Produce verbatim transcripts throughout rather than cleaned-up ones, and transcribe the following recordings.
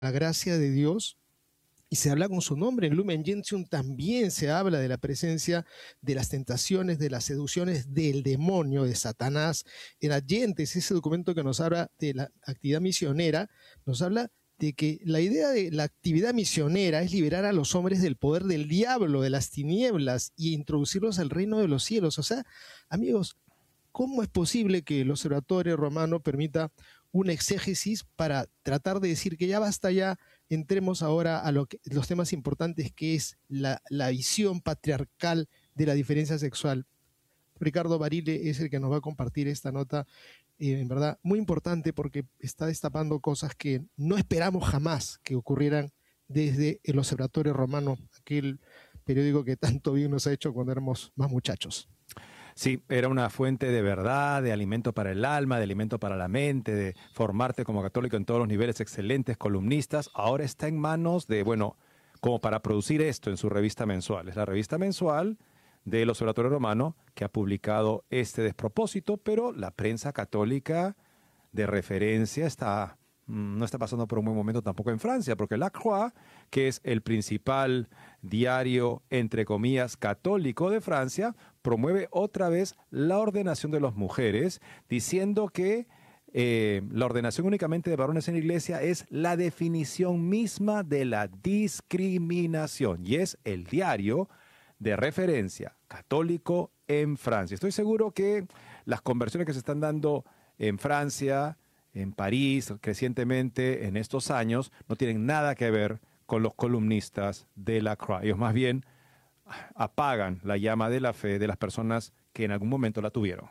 la gracia de Dios y se habla con su nombre. En Lumen Gentium también se habla de la presencia de las tentaciones, de las seducciones del demonio, de Satanás. En Agentes, ese documento que nos habla de la actividad misionera, nos habla de que la idea de la actividad misionera es liberar a los hombres del poder del diablo, de las tinieblas, y introducirlos al reino de los cielos. O sea, amigos, ¿cómo es posible que el Observatorio Romano permita una exégesis para tratar de decir que ya basta, ya entremos ahora a lo que, los temas importantes, que es la, la visión patriarcal de la diferencia sexual? Ricardo Barile es el que nos va a compartir esta nota, eh, en verdad muy importante, porque está destapando cosas que no esperamos jamás que ocurrieran desde el Observatorio Romano, aquel periódico que tanto bien nos ha hecho cuando éramos más muchachos. Sí, era una fuente de verdad, de alimento para el alma, de alimento para la mente, de formarte como católico en todos los niveles, excelentes columnistas. Ahora está en manos de, bueno, como para producir esto en su revista mensual. Es la revista mensual del Observatorio Romano que ha publicado este despropósito, pero la prensa católica de referencia está... no está pasando por un buen momento tampoco en Francia, porque La Croix, que es el principal diario, entre comillas, católico de Francia, promueve otra vez la ordenación de las mujeres, diciendo que eh, la ordenación únicamente de varones en la iglesia es la definición misma de la discriminación, y es el diario de referencia católico en Francia. Estoy seguro que las conversiones que se están dando en Francia, en París, crecientemente en estos años, no tienen nada que ver con los columnistas de La Croix. Ellos más bien apagan la llama de la fe de las personas que en algún momento la tuvieron.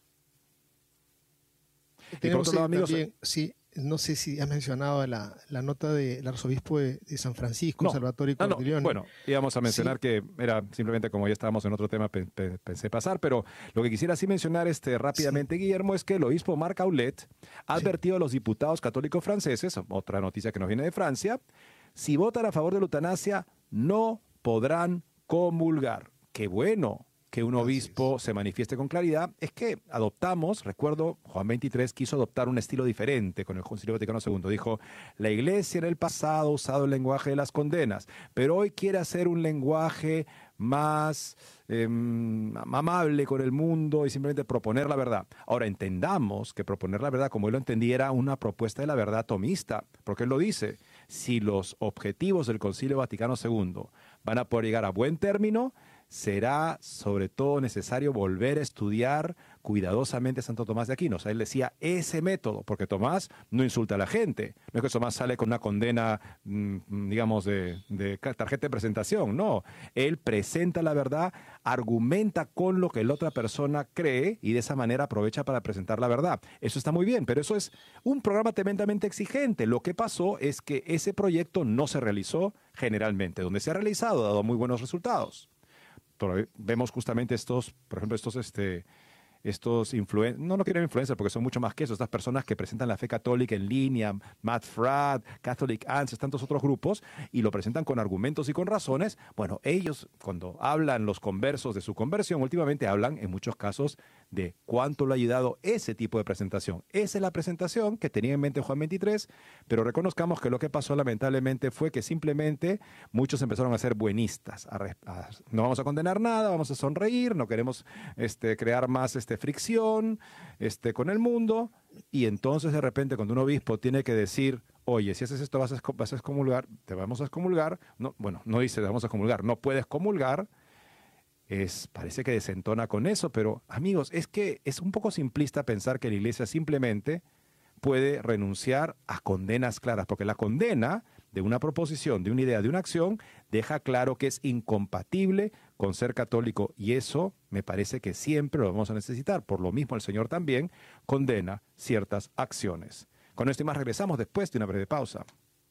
Tenemos, y por otro lado, amigos, también, sí, no sé si has mencionado la, la nota del arzobispo de, de San Francisco, no, Salvatore no, Cordileone. No, bueno, íbamos a mencionar sí. que era simplemente, como ya estábamos en otro tema, pe, pe, pensé pasar, pero lo que quisiera sí mencionar este, rápidamente, sí. Guillermo, es que el obispo Marc Aulet ha advertido sí. a los diputados católicos franceses, otra noticia que nos viene de Francia, si votan a favor de la eutanasia, no podrán comulgar. ¡Qué bueno! Que un obispo se manifieste con claridad. Es que adoptamos, recuerdo, Juan veintitrés quiso adoptar un estilo diferente con el Concilio Vaticano segundo. Dijo, la Iglesia en el pasado ha usado el lenguaje de las condenas, pero hoy quiere hacer un lenguaje más eh, amable con el mundo y simplemente proponer la verdad. Ahora, entendamos que proponer la verdad, como él lo entendía, era una propuesta de la verdad tomista, porque él lo dice, si los objetivos del Concilio Vaticano segundo van a poder llegar a buen término, será sobre todo necesario volver a estudiar cuidadosamente a Santo Tomás de Aquino. O sea, él decía ese método, porque Tomás no insulta a la gente. No es que Tomás sale con una condena, digamos, de, de tarjeta de presentación. No, él presenta la verdad, argumenta con lo que la otra persona cree y de esa manera aprovecha para presentar la verdad. Eso está muy bien, pero eso es un programa tremendamente exigente. Lo que pasó es que ese proyecto no se realizó generalmente. Donde se ha realizado ha dado muy buenos resultados. Pero vemos justamente estos, por ejemplo, estos, este, estos influencers, no, no quiero influencers porque son mucho más que eso, estas personas que presentan la fe católica en línea, Matt Fradd, Catholic Answers, tantos otros grupos, y lo presentan con argumentos y con razones. Bueno, ellos, cuando hablan los conversos de su conversión, últimamente hablan, en muchos casos, de cuánto le ha ayudado ese tipo de presentación. Esa es la presentación que tenía en mente Juan veintitrés, pero reconozcamos que lo que pasó lamentablemente fue que simplemente muchos empezaron a ser buenistas. A, a, no vamos a condenar nada, vamos a sonreír, no queremos este, crear más este, fricción este, con el mundo, y entonces de repente cuando un obispo tiene que decir, oye, si haces esto vas a, vas a excomulgar, te vamos a excomulgar, no, bueno, no dice te vamos a excomulgar, no puedes comulgar. Es, parece que desentona con eso, pero amigos, es que es un poco simplista pensar que la Iglesia simplemente puede renunciar a condenas claras, porque la condena de una proposición, de una idea, de una acción, deja claro que es incompatible con ser católico, y eso me parece que siempre lo vamos a necesitar. Por lo mismo el Señor también condena ciertas acciones. Con esto y más regresamos después de una breve pausa.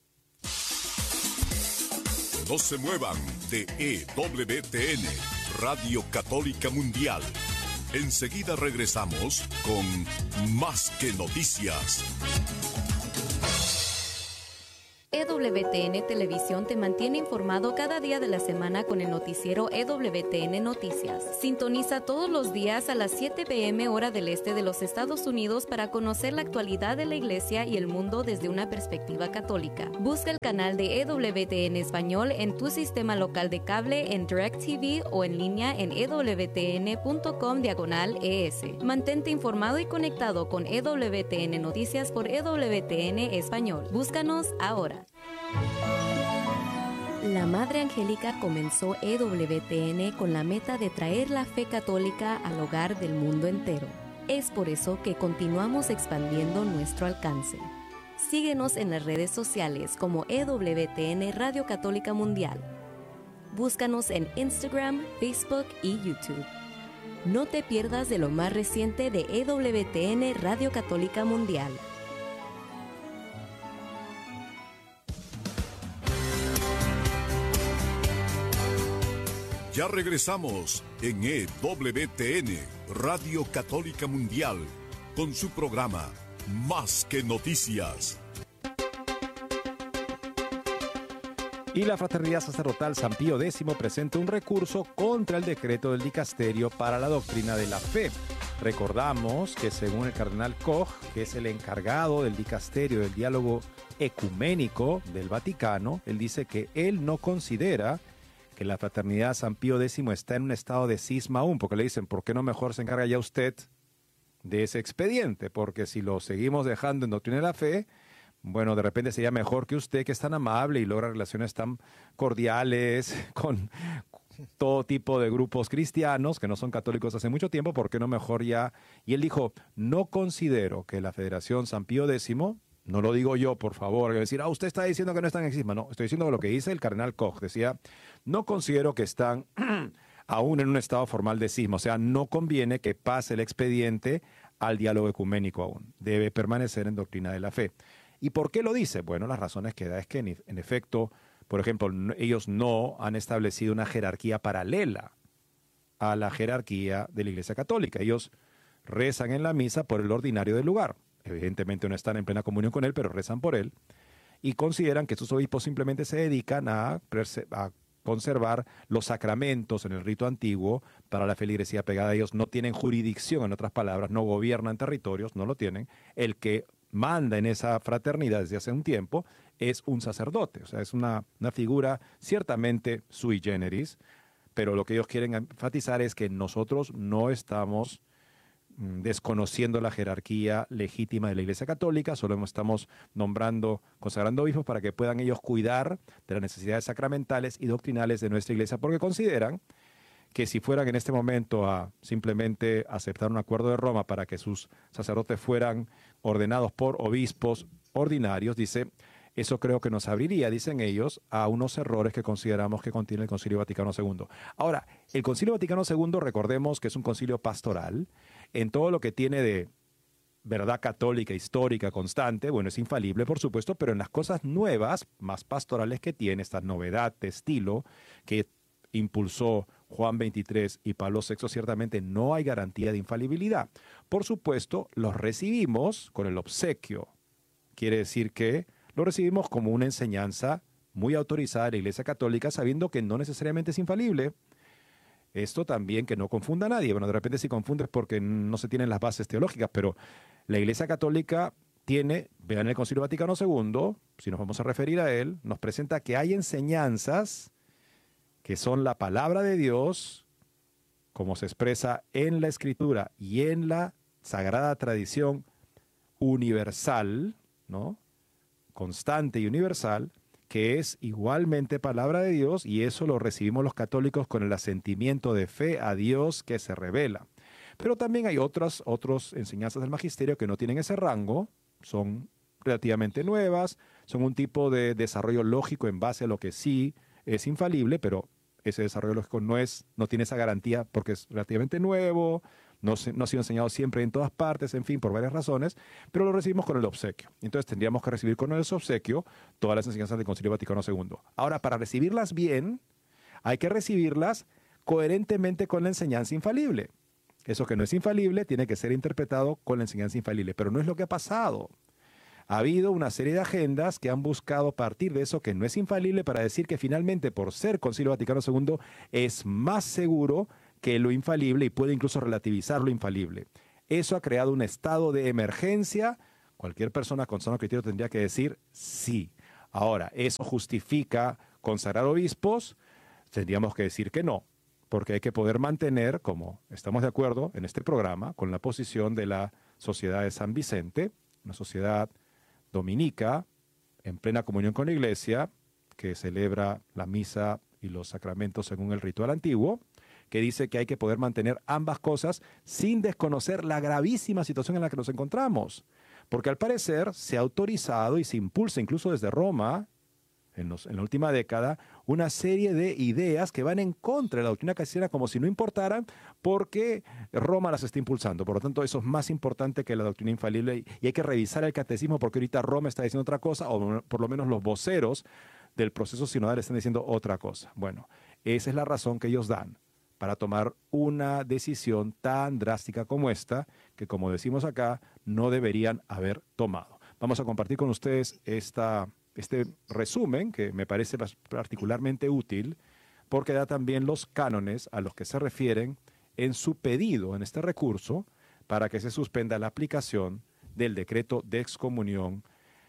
No se muevan de E W T N, Radio Católica Mundial. Enseguida regresamos con Más que Noticias. E W T N Televisión te mantiene informado cada día de la semana con el noticiero E W T N Noticias. Sintoniza todos los días a las siete p m hora del este de los Estados Unidos para conocer la actualidad de la iglesia y el mundo desde una perspectiva católica. Busca el canal de E W T N Español en tu sistema local de cable, en DirecTV o en línea en e w t n punto com diagonal e s. Mantente informado y conectado con E W T N Noticias por E W T N Español. Búscanos ahora. La Madre Angélica comenzó E W T N con la meta de traer la fe católica al hogar del mundo entero. Es por eso que continuamos expandiendo nuestro alcance. Síguenos en las redes sociales como E W T N Radio Católica Mundial. Búscanos en Instagram, Facebook y YouTube. No te pierdas de lo más reciente de E W T N Radio Católica Mundial. Ya regresamos en E W T N Radio Católica Mundial con su programa Más que Noticias. Y la Fraternidad Sacerdotal San Pío X presenta un recurso contra el decreto del dicasterio para la doctrina de la fe. Recordamos que según el cardenal Koch, que es el encargado del dicasterio del diálogo ecuménico del Vaticano, él dice que él no considera que la Fraternidad San Pío X está en un estado de cisma aún, porque le dicen, ¿por qué no mejor se encarga ya usted de ese expediente? Porque si lo seguimos dejando en doctrina de la fe, bueno, de repente sería mejor que usted, que es tan amable y logra relaciones tan cordiales con todo tipo de grupos cristianos que no son católicos hace mucho tiempo, ¿por qué no mejor ya? Y él dijo, no considero que la Federación San Pío X, no lo digo yo, por favor, decir, ah, usted está diciendo que no están en cisma. No, estoy diciendo lo que dice el cardenal Koch. Decía, no considero que están aún en un estado formal de cisma. O sea, no conviene que pase el expediente al diálogo ecuménico aún. Debe permanecer en doctrina de la fe. ¿Y por qué lo dice? Bueno, las razones que da es que, en, en efecto, por ejemplo, ellos no han establecido una jerarquía paralela a la jerarquía de la Iglesia Católica. Ellos rezan en la misa por el ordinario del lugar. Evidentemente no están en plena comunión con él, pero rezan por él. Y consideran que estos obispos simplemente se dedican a, a conservar los sacramentos en el rito antiguo para la feligresía pegada a ellos. No tienen jurisdicción, en otras palabras, no gobiernan territorios, no lo tienen. El que manda en esa fraternidad desde hace un tiempo es un sacerdote. O sea, es una, una figura ciertamente sui generis, pero lo que ellos quieren enfatizar es que nosotros no estamos desconociendo la jerarquía legítima de la Iglesia Católica, solo estamos nombrando, consagrando obispos para que puedan ellos cuidar de las necesidades sacramentales y doctrinales de nuestra Iglesia, porque consideran que si fueran en este momento a simplemente aceptar un acuerdo de Roma para que sus sacerdotes fueran ordenados por obispos ordinarios, dice, eso creo que nos abriría, dicen ellos, a unos errores que consideramos que contiene el Concilio Vaticano segundo. Ahora, el Concilio Vaticano segundo, recordemos que es un concilio pastoral, en todo lo que tiene de verdad católica, histórica, constante, bueno, es infalible, por supuesto, pero en las cosas nuevas, más pastorales que tiene, esta novedad de estilo que impulsó Juan veintitrés y Pablo sexto, ciertamente no hay garantía de infalibilidad. Por supuesto, los recibimos con el obsequio. Quiere decir que lo recibimos como una enseñanza muy autorizada de la Iglesia Católica, sabiendo que no necesariamente es infalible. Esto también que no confunda a nadie. Bueno, de repente si confundes porque no se tienen las bases teológicas, pero la Iglesia Católica tiene, vean el Concilio Vaticano segundo, si nos vamos a referir a él, nos presenta que hay enseñanzas que son la palabra de Dios, como se expresa en la Escritura y en la sagrada tradición universal, ¿no? Constante y universal, que es igualmente palabra de Dios, y eso lo recibimos los católicos con el asentimiento de fe a Dios que se revela. Pero también hay otras, otras enseñanzas del magisterio que no tienen ese rango, son relativamente nuevas, son un tipo de desarrollo lógico en base a lo que sí es infalible, pero ese desarrollo lógico no, es, no tiene esa garantía porque es relativamente nuevo, no, se, no ha sido enseñado siempre en todas partes, en fin, por varias razones, pero lo recibimos con el obsequio. Entonces tendríamos que recibir con el obsequio todas las enseñanzas del Concilio Vaticano segundo. Ahora, para recibirlas bien, hay que recibirlas coherentemente con la enseñanza infalible. Eso que no es infalible tiene que ser interpretado con la enseñanza infalible, pero no es lo que ha pasado. ha habido una serie de agendas que han buscado partir de eso que no es infalible para decir que finalmente por ser Concilio Vaticano segundo es más seguro que lo infalible y puede incluso relativizar lo infalible. Eso ha creado un estado de emergencia. Cualquier persona con sano criterio tendría que decir sí. Ahora, ¿eso justifica consagrar obispos? Tendríamos que decir que no, porque hay que poder mantener, como estamos de acuerdo en este programa, con la posición de la Sociedad de San Vicente, una sociedad dominica, en plena comunión con la Iglesia, que celebra la misa y los sacramentos según el ritual antiguo, que dice que hay que poder mantener ambas cosas sin desconocer la gravísima situación en la que nos encontramos. Porque al parecer se ha autorizado y se impulsa incluso desde Roma, en, los, en la última década, una serie de ideas que van en contra de la doctrina cristiana como si no importaran, porque Roma las está impulsando. Por lo tanto, eso es más importante que la doctrina infalible y hay que revisar el catecismo porque ahorita Roma está diciendo otra cosa, o por lo menos los voceros del proceso sinodal están diciendo otra cosa. Bueno, esa es la razón que ellos dan para tomar una decisión tan drástica como esta, que como decimos acá, no deberían haber tomado. Vamos a compartir con ustedes esta, este resumen, que me parece particularmente útil, porque da también los cánones a los que se refieren en su pedido, en este recurso, para que se suspenda la aplicación del decreto de excomunión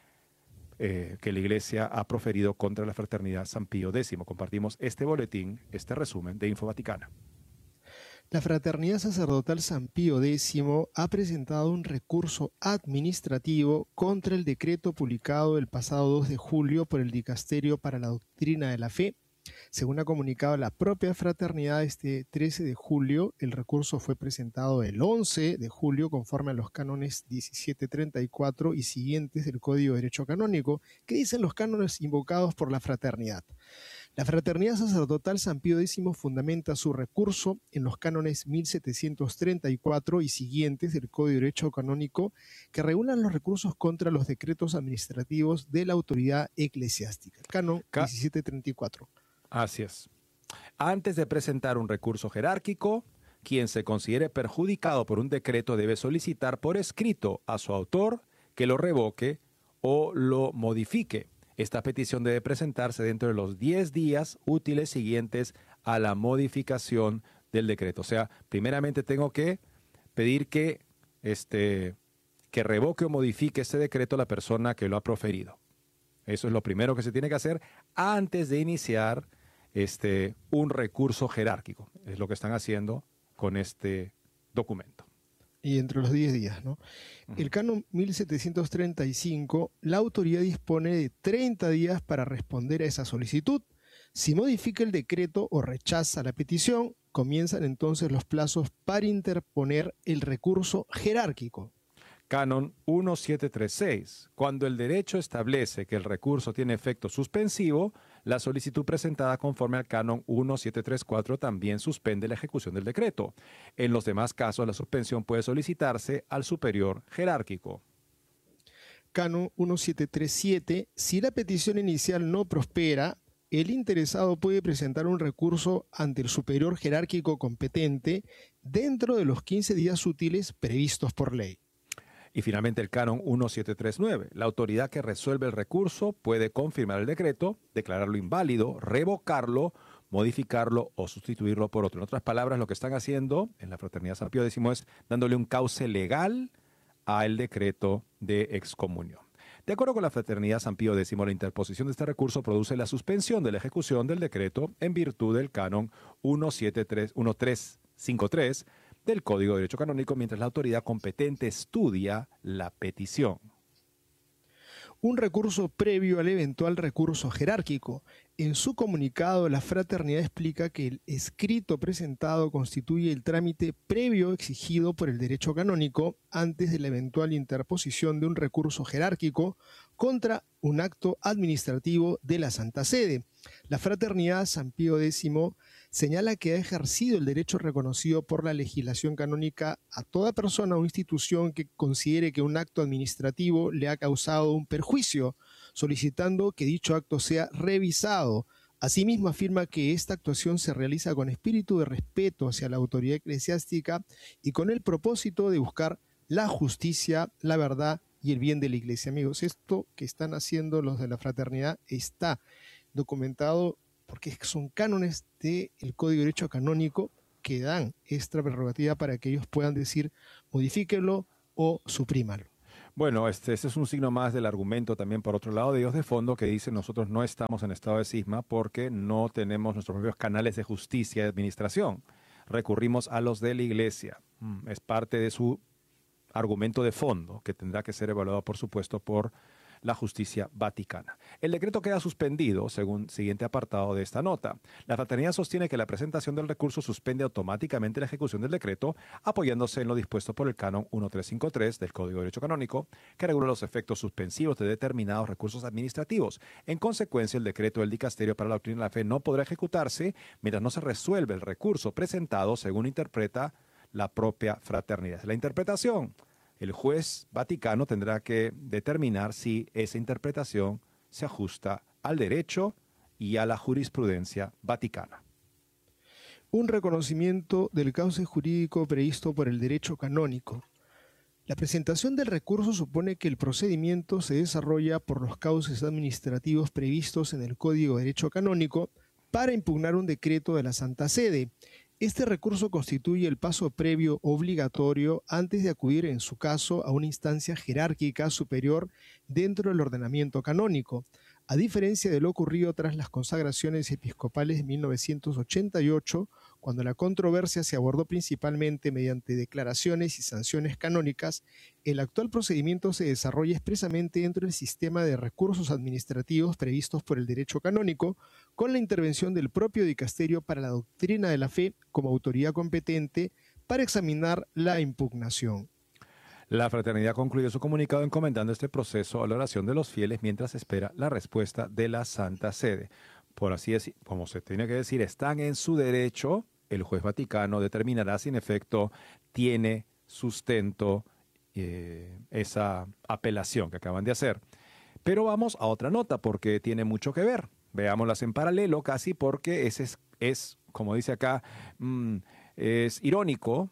eh, que la Iglesia ha proferido contra la Fraternidad San Pío X. Compartimos este boletín, este resumen de Info Vaticana. La Fraternidad Sacerdotal San Pío X ha presentado un recurso administrativo contra el decreto publicado el pasado dos de julio por el Dicasterio para la Doctrina de la Fe. Según ha comunicado la propia fraternidad este trece de julio, el recurso fue presentado el once de julio conforme a los cánones diecisiete treinta y cuatro y siguientes del Código de Derecho Canónico, que dicen los cánones invocados por la fraternidad. La Fraternidad Sacerdotal San Pío X fundamenta su recurso en los cánones mil setecientos treinta y cuatro y siguientes del Código de Derecho Canónico, que regulan los recursos contra los decretos administrativos de la autoridad eclesiástica. Canon Ca- diecisiete treinta y cuatro. Así es. Antes de presentar un recurso jerárquico, quien se considere perjudicado por un decreto debe solicitar por escrito a su autor que lo revoque o lo modifique. Esta petición debe presentarse dentro de los diez días útiles siguientes a la modificación del decreto. O sea, primeramente tengo que pedir que, este, que revoque o modifique este decreto la persona que lo ha proferido. Eso es lo primero que se tiene que hacer antes de iniciar este, un recurso jerárquico. Es lo que están haciendo con este documento. Y entre los diez días, ¿no? Uh-huh. El canon mil setecientos treinta y cinco, la autoridad dispone de treinta días para responder a esa solicitud. Si modifica el decreto o rechaza la petición, comienzan entonces los plazos para interponer el recurso jerárquico. Canon diecisiete treinta y seis. Cuando el derecho establece que el recurso tiene efecto suspensivo, la solicitud presentada conforme al Canon diecisiete treinta y cuatro también suspende la ejecución del decreto. En los demás casos, la suspensión puede solicitarse al superior jerárquico. Canon diecisiete treinta y siete. Si la petición inicial no prospera, el interesado puede presentar un recurso ante el superior jerárquico competente dentro de los quince días útiles previstos por ley. Y finalmente el Canon diecisiete treinta y nueve. La autoridad que resuelve el recurso puede confirmar el decreto, declararlo inválido, revocarlo, modificarlo o sustituirlo por otro. En otras palabras, lo que están haciendo en la Fraternidad San Pío X es dándole un cauce legal al decreto de excomunión. De acuerdo con la Fraternidad San Pío X, la interposición de este recurso produce la suspensión de la ejecución del decreto en virtud del Canon diecisiete cincuenta y tres del Código de Derecho Canónico, mientras la autoridad competente estudia la petición. Un recurso previo al eventual recurso jerárquico. En su comunicado, la fraternidad explica que el escrito presentado constituye el trámite previo exigido por el derecho canónico antes de la eventual interposición de un recurso jerárquico contra un acto administrativo de la Santa Sede. La Fraternidad San Pío X señala que ha ejercido el derecho reconocido por la legislación canónica a toda persona o institución que considere que un acto administrativo le ha causado un perjuicio, solicitando que dicho acto sea revisado. Asimismo, afirma que esta actuación se realiza con espíritu de respeto hacia la autoridad eclesiástica y con el propósito de buscar la justicia, la verdad y el bien de la Iglesia. Amigos, esto que están haciendo los de la fraternidad está documentado porque son cánones del Código de Derecho Canónico que dan esta prerrogativa para que ellos puedan decir modifíquelo o suprímalo. Bueno, este, este es un signo más del argumento también, por otro lado, de Dios de fondo, que dice nosotros no estamos en estado de cisma porque no tenemos nuestros propios canales de justicia y administración. Recurrimos a los de la Iglesia. Mm, es parte de su argumento de fondo, que tendrá que ser evaluado, por supuesto, por la justicia vaticana. El decreto queda suspendido, según siguiente apartado de esta nota. La fraternidad sostiene que la presentación del recurso suspende automáticamente la ejecución del decreto, apoyándose en lo dispuesto por el canon mil trescientos cincuenta y tres del Código de Derecho Canónico, que regula los efectos suspensivos de determinados recursos administrativos. En consecuencia, el decreto del Dicasterio para la Doctrina de la Fe no podrá ejecutarse mientras no se resuelve el recurso presentado, según interpreta la propia fraternidad. La interpretación. El juez vaticano tendrá que determinar si esa interpretación se ajusta al derecho y a la jurisprudencia vaticana. Un reconocimiento del cauce jurídico previsto por el derecho canónico. La presentación del recurso supone que el procedimiento se desarrolla por los cauces administrativos previstos en el Código de Derecho Canónico para impugnar un decreto de la Santa Sede. Este recurso constituye el paso previo obligatorio antes de acudir, en su caso, a una instancia jerárquica superior dentro del ordenamiento canónico, a diferencia de lo ocurrido tras las consagraciones episcopales de mil novecientos ochenta y ocho, cuando la controversia se abordó principalmente mediante declaraciones y sanciones canónicas. El actual procedimiento se desarrolla expresamente dentro del sistema de recursos administrativos previstos por el derecho canónico, con la intervención del propio Dicasterio para la Doctrina de la Fe como autoridad competente para examinar la impugnación. La fraternidad concluyó su comunicado encomendando este proceso a la oración de los fieles mientras espera la respuesta de la Santa Sede. Por así decir, como se tiene que decir, están en su derecho. El juez vaticano determinará si en efecto tiene sustento eh, esa apelación que acaban de hacer. Pero vamos a otra nota porque tiene mucho que ver. Veámoslas en paralelo casi porque ese es, es como dice acá, mmm, es irónico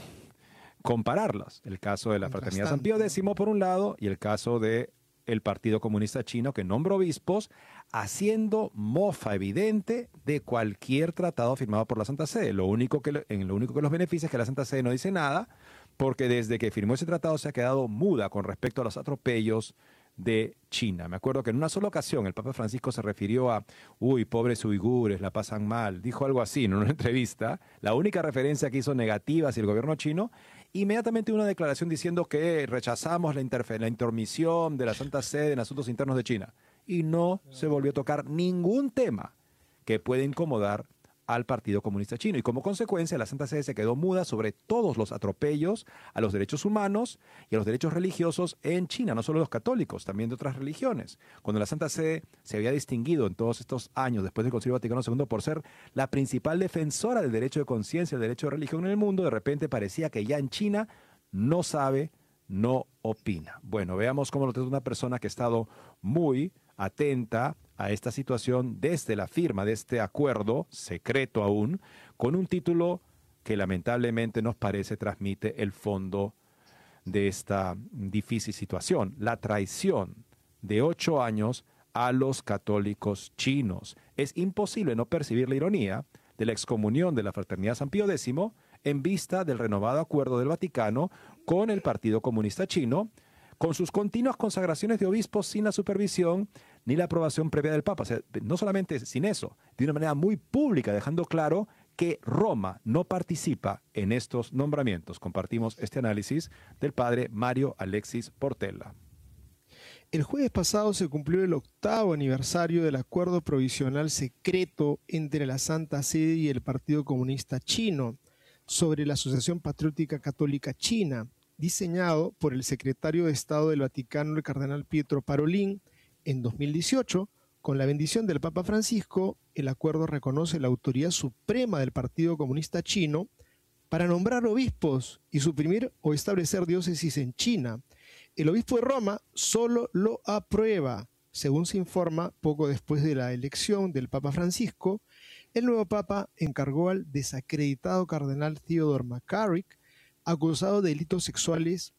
compararlas. El caso de la Fraternidad San Pío X por un lado y el caso de el Partido Comunista Chino, que nombra obispos haciendo mofa evidente de cualquier tratado firmado por la Santa Sede. Lo único que, en lo único que los beneficia es que la Santa Sede no dice nada, porque desde que firmó ese tratado se ha quedado muda con respecto a los atropellos de China. Me acuerdo que en una sola ocasión el Papa Francisco se refirió a uy, pobres uigures, la pasan mal. Dijo algo así en una entrevista. La única referencia que hizo negativa hacia el gobierno chino. Inmediatamente una declaración diciendo que rechazamos la, interfe- la intermisión de la Santa Sede en asuntos internos de China. Y no se volvió a tocar ningún tema que pueda incomodar al Partido Comunista Chino. Y como consecuencia, la Santa Sede se quedó muda sobre todos los atropellos a los derechos humanos y a los derechos religiosos en China, no solo los católicos, también de otras religiones. Cuando la Santa Sede se había distinguido en todos estos años después del Concilio Vaticano segundo por ser la principal defensora del derecho de conciencia, el derecho de religión en el mundo, de repente parecía que ya en China no sabe, no opina. Bueno, veamos cómo lo trata una persona que ha estado muy atenta a esta situación desde la firma de este acuerdo, secreto aún, con un título que lamentablemente nos parece transmite el fondo de esta difícil situación: la traición de ocho años a los católicos chinos. Es imposible no percibir la ironía de la excomunión de la Fraternidad San Pío X en vista del renovado acuerdo del Vaticano con el Partido Comunista Chino, con sus continuas consagraciones de obispos sin la supervisión ni la aprobación previa del Papa. O sea, no solamente sin eso, de una manera muy pública, dejando claro que Roma no participa en estos nombramientos. Compartimos este análisis del padre Mario Alexis Portella. El jueves pasado se cumplió el octavo aniversario del acuerdo provisional secreto entre la Santa Sede y el Partido Comunista Chino sobre la Asociación Patriótica Católica China, diseñado por el secretario de Estado del Vaticano, el cardenal Pietro Parolin. En dos mil dieciocho, con la bendición del Papa Francisco, el acuerdo reconoce la autoridad suprema del Partido Comunista Chino para nombrar obispos y suprimir o establecer diócesis en China. El obispo de Roma solo lo aprueba. Según se informa, poco después de la elección del Papa Francisco, el nuevo Papa encargó al desacreditado cardenal Theodore McCarrick, acusado de delitos sexuales,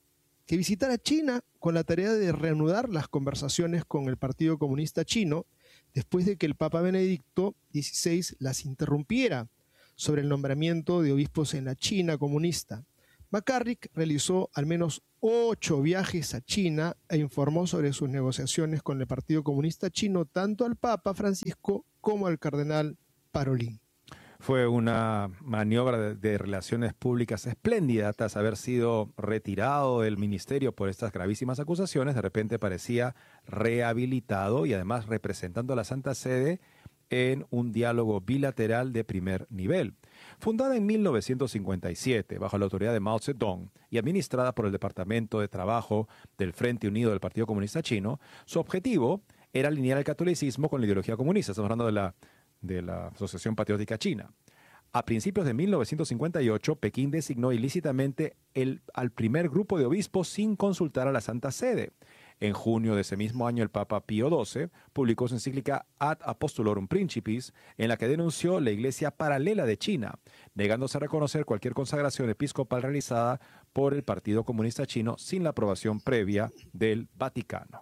que visitara China con la tarea de reanudar las conversaciones con el Partido Comunista Chino después de que el Papa Benedicto dieciséis las interrumpiera sobre el nombramiento de obispos en la China comunista. McCarrick realizó al menos ocho viajes a China e informó sobre sus negociaciones con el Partido Comunista Chino tanto al Papa Francisco como al cardenal Parolin. Fue una maniobra de, de relaciones públicas espléndida. Tras haber sido retirado del ministerio por estas gravísimas acusaciones, de repente parecía rehabilitado y además representando a la Santa Sede en un diálogo bilateral de primer nivel. Fundada en mil novecientos cincuenta y siete bajo la autoridad de Mao Zedong y administrada por el Departamento de Trabajo del Frente Unido del Partido Comunista Chino, su objetivo era alinear el catolicismo con la ideología comunista. Estamos hablando de la, de la Asociación Patriótica China. A principios de mil novecientos cincuenta y ocho, Pekín designó ilícitamente el, al primer grupo de obispos sin consultar a la Santa Sede. En junio de ese mismo año, el Papa Pío doce publicó su encíclica Ad Apostolorum Principis, en la que denunció la Iglesia paralela de China, negándose a reconocer cualquier consagración episcopal realizada por el Partido Comunista Chino sin la aprobación previa del Vaticano.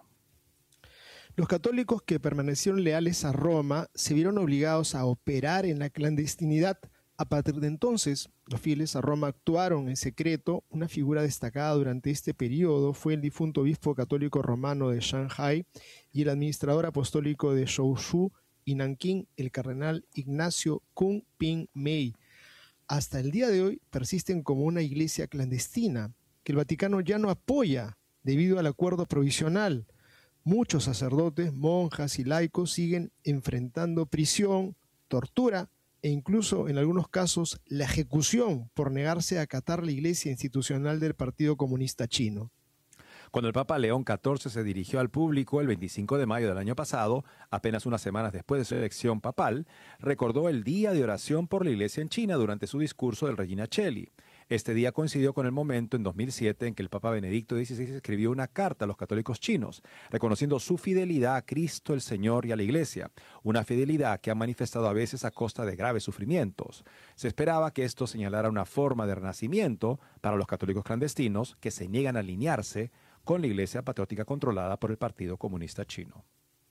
Los católicos que permanecieron leales a Roma se vieron obligados a operar en la clandestinidad. A partir de entonces, los fieles a Roma actuaron en secreto. Una figura destacada durante este periodo fue el difunto obispo católico romano de Shanghái y el administrador apostólico de Zhoushu y Nankín, el cardenal Ignacio Kung Ping Mei. Hasta el día de hoy persisten como una iglesia clandestina que el Vaticano ya no apoya debido al acuerdo provisional. Muchos sacerdotes, monjas y laicos siguen enfrentando prisión, tortura e incluso, en algunos casos, la ejecución por negarse a acatar la iglesia institucional del Partido Comunista Chino. Cuando el Papa León catorce se dirigió al público el veinticinco de mayo del año pasado, apenas unas semanas después de su elección papal, recordó el día de oración por la iglesia en China durante su discurso del Regina Coeli. Este día coincidió con el momento en dos mil siete en que el Papa Benedicto dieciséis escribió una carta a los católicos chinos, reconociendo su fidelidad a Cristo el Señor y a la Iglesia, una fidelidad que ha manifestado a veces a costa de graves sufrimientos. Se esperaba que esto señalara una forma de renacimiento para los católicos clandestinos que se niegan a alinearse con la Iglesia patriótica controlada por el Partido Comunista Chino.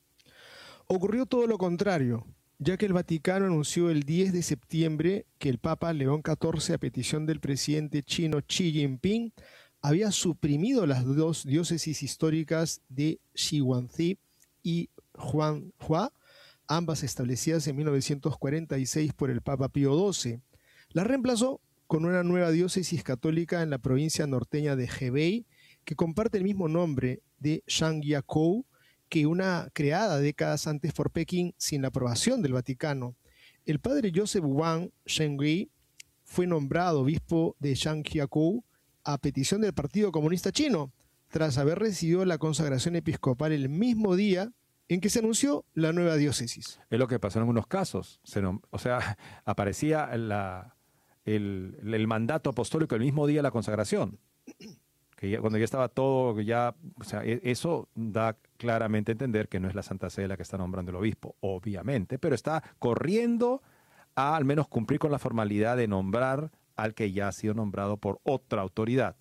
Ocurrió todo lo contrario, ya que el Vaticano anunció el diez de septiembre que el Papa León catorce, a petición del presidente chino Xi Jinping, había suprimido las dos diócesis históricas de Xihuanzi y Huanghua, ambas establecidas en mil novecientos cuarenta y seis por el Papa Pío doce. Las reemplazó con una nueva diócesis católica en la provincia norteña de Hebei, que comparte el mismo nombre de Zhangjiakou, que una creada décadas antes por Pekín sin la aprobación del Vaticano. El padre Joseph Wang Shengui fue nombrado obispo de Zhangjiakou a petición del Partido Comunista Chino, tras haber recibido la consagración episcopal el mismo día en que se anunció la nueva diócesis. Es lo que pasó en algunos casos. Se nom- o sea, aparecía la, el, el mandato apostólico el mismo día de la consagración. Que ya, cuando ya estaba todo, ya, o sea, eso da claramente a entender que no es la Santa Sede la que está nombrando el obispo, obviamente, pero está corriendo a al menos cumplir con la formalidad de nombrar al que ya ha sido nombrado por otra autoridad.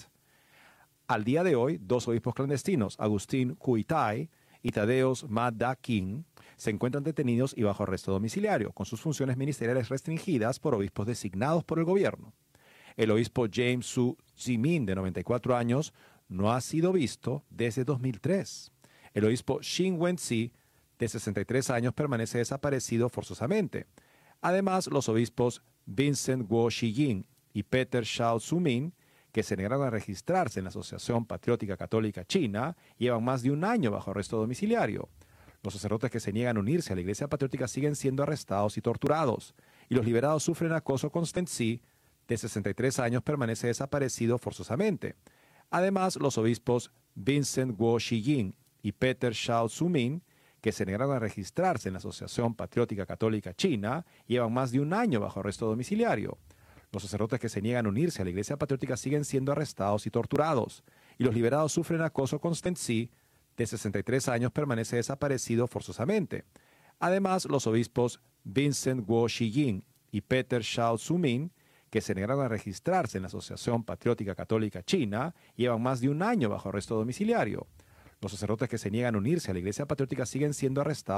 Al día de hoy, dos obispos clandestinos, Agustín Huitai y Tadeusz Ma-Da-King, se encuentran detenidos y bajo arresto domiciliario, con sus funciones ministeriales restringidas por obispos designados por el gobierno. El obispo James Su Zimin, de noventa y cuatro años, no ha sido visto desde dos mil tres. El obispo Xin Wenzi, de sesenta y tres años, permanece desaparecido forzosamente. Además, los obispos Vincent Guo Shijing y Peter Shao Zumin, que se negaron a registrarse en la Asociación Patriótica Católica China, llevan más de un año bajo arresto domiciliario. Los sacerdotes que se niegan a unirse a la Iglesia Patriótica siguen siendo arrestados y torturados, y los liberados sufren acoso constante. De sesenta y tres años, permanece desaparecido forzosamente. Además, los obispos Vincent Guo Shijing y Peter Shao Zumin, que se negaron a registrarse en la Asociación Patriótica Católica China, llevan más de un año bajo arresto domiciliario. Los sacerdotes que se niegan a unirse a la Iglesia Patriótica siguen siendo arrestados y torturados, y los liberados sufren acoso constante. De sesenta y tres años, permanece desaparecido forzosamente. Además, los obispos Vincent Guo Shijing y Peter Shao Zumin, que se negaron a registrarse en la Asociación Patriótica Católica China llevan más de un año bajo arresto domiciliario. Los sacerdotes que se niegan a unirse a la Iglesia Patriótica siguen siendo arrestados